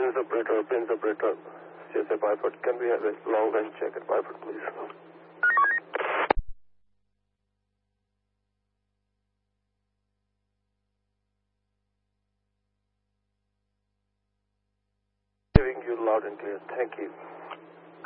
Pins operator. CSA 5 foot. Can we have a long range check at 5 foot, please? Giving you loud and clear. Thank you.